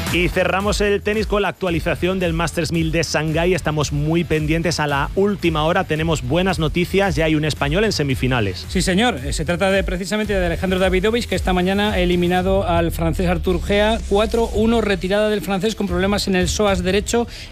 Y cerramos el tenis con la actualización del Masters 1000 de Shanghái. Estamos muy pendientes a la última hora. Tenemos buenas noticias. Ya hay un español en semifinales. Sí, señor. Se trata precisamente de Alejandro Davidovich, que esta mañana ha eliminado al francés Artur Gea. 4-1, retirada del francés con problemas en el psoas derecho